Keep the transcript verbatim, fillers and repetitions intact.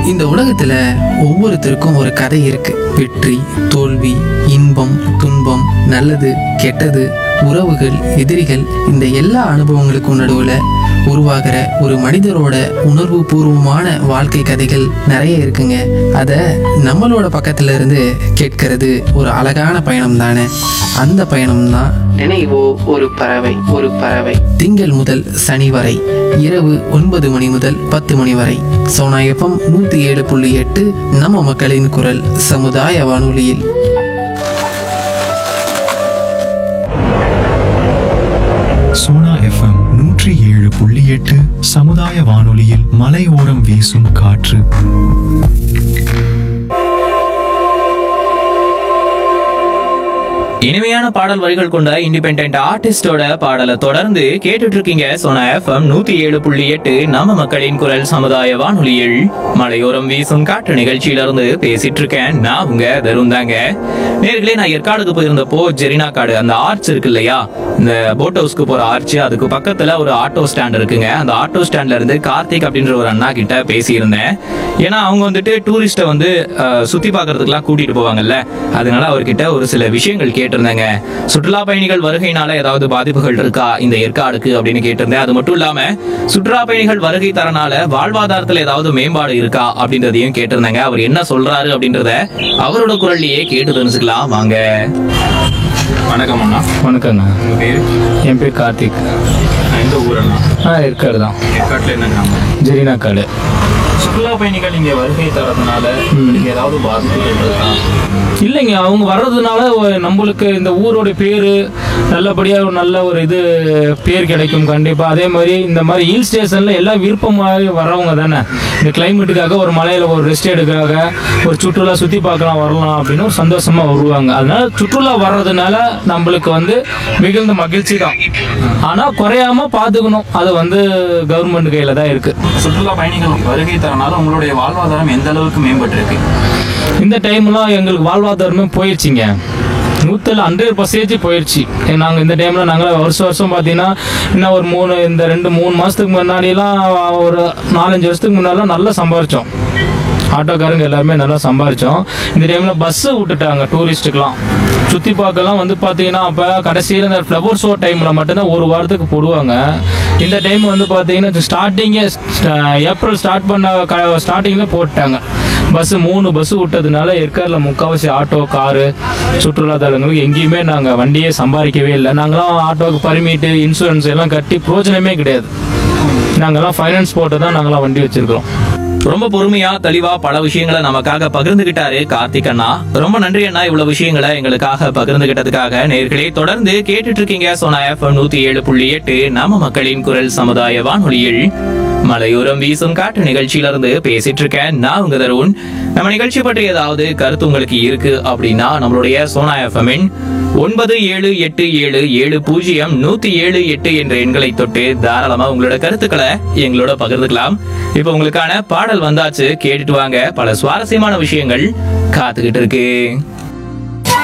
இந்த உலகத்துல ஒவ்வொருத்தருக்கும் ஒரு கதை இருக்கு. வெற்றி, தோல்வி, இன்பம், துன்பம், நல்லது, கெட்டது, உறவுகள், எதிரிகள், இந்த எல்லா அனுபவங்களுக்கும் நடுவுல உருவாகிற ஒரு மனிதரோட உணர்வு பூர்வமான வாழ்க்கை கதைகள் நிறைய இருக்குங்க. அத நம்மளோட பக்கத்துல இருந்து கேட்கறது ஒரு அழகான பயணம் தானே. அந்த பயணம் தான் நினைவோ ஒரு பறவை. ஒரு பறவை திங்கள் முதல் சனி வரை இரவு ஒன்பது மணி முதல் பத்து மணி வரை சோனா எஃப்எம் நூத்தி ஏழு புள்ளி எட்டு நம்ம மக்களின் குரல் சமுதாய வானொலியில். சோனா எஃப்எம் நூற்றி ஏழு புள்ளி எட்டு சமுதாய வானொலியில் மலையோரம் வீசும் காற்று. இனிமையான பாடல் வரிகள் கொண்ட இண்டிபெண்டன்ட் ஆர்டிஸ்டோட பாடலை தொடர்ந்து கேட்டுட்டு இருக்கீங்க சோனா எஃப்எம் நூத்தி ஏழு புள்ளி எட்டு நம்ம மக்களின் குரல் சமுதாய வானொலியில் மலையோரம் வீசும் காற்று நிகழ்ச்சியில இருந்து பேசிட்டு இருக்கேன். நான் உங்க தருண் தாங்க. நேர்களே, நான் ஏற்காடுக்கு போயிருந்தப்போ ஜெரினா காடு அந்த ஆர்ச் இருக்கு இல்லையா, இந்த போட் ஹவுஸ்க்கு போற ஆர்ச், அதுக்கு பக்கத்துல ஒரு ஆட்டோ ஸ்டாண்ட் இருக்குங்க. அந்த ஆட்டோ ஸ்டாண்ட்ல இருந்து கார்த்திக் அப்படின்ற ஒரு அண்ணா கிட்ட பேசியிருந்தேன். ஏன்னா அவங்க வந்துட்டு டூரிஸ்ட வந்து சுத்தி பாக்குறதுக்குலாம் கூட்டிட்டு போவாங்கல்ல, அதனால அவர்கிட்ட ஒரு சில விஷயங்கள் கேட்டிருந்தாங்க. சுற்றுலா பயணிகள் வருகையினால ஏதாவது பாதிப்புகள் இருக்கா இந்த ஏற்காடுக்கு அப்படின்னு கேட்டிருந்தேன். அது மட்டும் இல்லாம சுற்றுலா பயணிகள் வருகை தரனால வாழ்வாதாரத்துல ஏதாவது மேம்பாடு இருக்கா அப்படின்றதையும் கேட்டிருந்தாங்க. அவர் என்ன சொல்றாரு அப்படின்றத அவரோட குரல்லையே கேட்டு தெரிஞ்சுக்கலாம் வாங்க. வணக்கம் அண்ணா. வணக்கண்ணா. உங்க பேரு? என் பேர் கார்த்திக். எந்த ஊரண்ணா? ஆ ஏற்காடு தான். ஏற்காட்டில் என்ன கிராமம்? ஜெரினா காடு. சுற்றுலா பயணிகள் இங்கே வருகை தரதுனால இங்கே ஏதாவது பாதிப்புகள் இருக்கா? இல்லைங்க, அவங்க வர்றதுனால ஒரு நம்மளுக்கு இந்த ஊரோட பேர் நல்லபடியாக ஒரு நல்ல ஒரு இது பேர் கிடைக்கும் கண்டிப்பாக. அதே மாதிரி இந்த மாதிரி ஹில் ஸ்டேஷனில் எல்லாம் விருப்பமாக வர்றவங்க தானே. இந்த கிளைமேட்டுக்காக ஒரு மலையில் ஒரு ரெஸ்ட் எடுக்காக ஒரு சுற்றுலா சுற்றி பார்க்கலாம் வரலாம் அப்படின்னு ஒரு சந்தோஷமாக வருவாங்க. அதனால சுற்றுலா வர்றதுனால நம்மளுக்கு வந்து மிகுந்த மகிழ்ச்சி தான். ஆனால் குறையாம பார்த்துக்கணும், அது வந்து கவர்மெண்ட் கையில் தான் இருக்குது. சுற்றுலா பயணிகள் வருகை தரனால உங்களுடைய வாழ்வாதாரம் எந்த அளவுக்கு மேம்பட்டு இருக்கு? இந்த டைம்லாம் எங்களுக்கு வாழ்வாதாரமே போயிடுச்சிங்க. நூற்றில் ஹண்ட்ரட் பர்சன்டேஜ் போயிடுச்சு. நாங்கள் இந்த டைமில் நாங்கள் வருஷம் வருஷம் பார்த்தீங்கன்னா இன்னும் ஒரு மூணு இந்த ரெண்டு மூணு மாதத்துக்கு முன்னாடிலாம் ஒரு நாலஞ்சு வருஷத்துக்கு முன்னாடிலாம் நல்லா சம்பாரித்தோம். ஆட்டோக்காரங்க எல்லாருமே நல்லா சம்பாரித்தோம். இந்த டைமில் பஸ்ஸு விட்டுட்டாங்க டூரிஸ்ட்டுக்கெலாம் சுற்றி பார்க்கலாம். வந்து பார்த்தீங்கன்னா அப்போ கடைசியில் இந்த ஃப்ளவர் ஷோ டைமில் மட்டும்தான் ஒரு வாரத்துக்கு போடுவாங்க. இந்த டைம் வந்து பார்த்தீங்கன்னா ஸ்டார்டிங்கே ஏப்ரல் ஸ்டார்ட் பண்ண ஸ்டார்டிங்கில் போட்டாங்க. பஸ்ஸு மூணு பஸ்ஸு விட்டதுனால ஏற்காடில் முக்கால்வாசி ஆட்டோ காரு சுற்றுலாத்தலங்களுக்கு எங்கேயுமே நாங்கள் வண்டியே சம்பாதிக்கவே இல்லை. நாங்களாம் ஆட்டோவுக்கு பர்மிட்டு இன்சூரன்ஸ் எல்லாம் கட்டி பிரோஜனமே கிடையாது. நாங்கள்லாம் ஃபைனான்ஸ் போட்டு தான் நாங்களாம் வண்டி வச்சுருக்கிறோம். ரொம்ப பொறுமையா தெளிவா பல விஷயங்களை நமக்காக பகிர்ந்துகிட்டாரு கார்த்திக் அண்ணா. ரொம்ப நன்றி அண்ணா, இவ்வளவு விஷயங்களை எங்களுக்காக பகிர்ந்துகிட்டதுக்காக. நேர்களே, தொடர்ந்து கேட்டுட்டு இருக்கீங்க சோனா எஃப்எம் நூத்தி ஏழு புள்ளி எட்டு நம்ம மக்களின் குரல் சமுதாய வானொலியில் மலையோரம் வீசும் காற்று நிகழ்ச்சியில இருந்து பேசிட்டு இருக்கேன். நான் உங்க தருண். நம்ம நிகழ்ச்சி பற்றி ஏதாவது கருத்து உங்களுக்கு இருக்கு அப்படின்னா நம்மளுடைய சோனா எஃப்எம்மின் ஒன்பது ஏழு எட்டு ஏழு ஏழு பூஜ்ஜியம் நூத்தி ஏழு எட்டு என்ற எண்களை தொட்டு தாராளமா உங்களோட கருத்துக்களை எங்களோட பகிர்ந்துக்கலாம். இப்ப உங்களுக்கான பாடல் வந்தாச்சு, கேட்டுட்டு வாங்க. பல சுவாரஸ்யமான விஷயங்கள் காத்துக்கிட்டு இருக்கு.